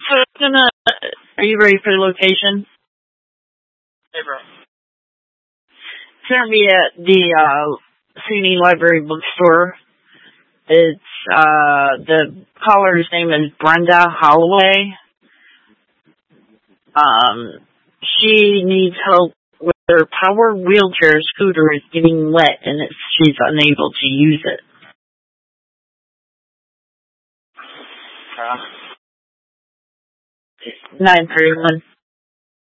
So it's gonna. Are you ready for the location? Hey, bro. It's gonna be at the CD Library Bookstore. It's the caller's name is Brenda Holloway. She needs help with her power wheelchair scooter is getting wet and she's unable to use it. 931.